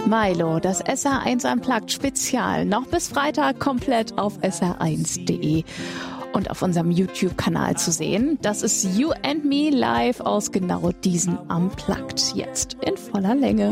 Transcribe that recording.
Milo, das SR1 Unplugged Spezial, noch bis Freitag komplett auf sr1.de und auf unserem YouTube-Kanal zu sehen. Das ist You and Me live aus genau diesen Unplugged, jetzt in voller Länge.